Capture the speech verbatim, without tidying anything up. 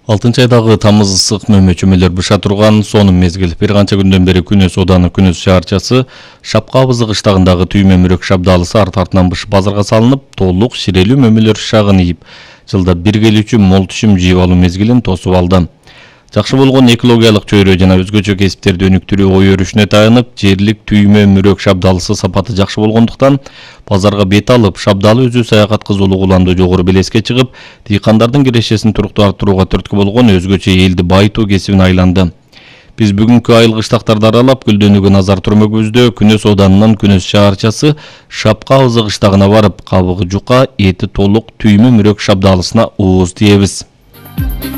алтынчы айдагы тамыз ысык мөмөчөмөлөр быша турган сонун мезгил. Бир канча күндөн бери Күнөс Ооданы Күнөс шаарчасы Шапкабызы кыштагындагы түймө мүрөк шабдалысы арт артынан быш базарга салынып, толук ширелүү мөмөлөр шагын ийип, жылда бир келүүчү мол түшүм жыйып алуу мезгилин тосуп алды. Жакшы болгон экологиялык чөйрө жана өзгөчө кесиптерди өнүктүрүү ой өрүшүнө таянып, жерлик түймө мүрөк шабдалысы сапаты жакшы болгондуктан базарга бет алып, шабдалы өзү саякат кызуулук уланды жогору белеске чыгып, дыйкандардын кирешесин туруктуу арттырууга түрткү болгон өзгөчө элди байытуу кесибине айланды. Биз бүгүнкү айыл кыштактарды аралап, гүлдөнүүгө назар турмөгүбүздө Күнөс Ооданынан Күнөс шаарчасы Шапкабызы кыштагына барып, кабыгы жука, эти толук түймө мүрөк шабдалысына ооз тийебиз.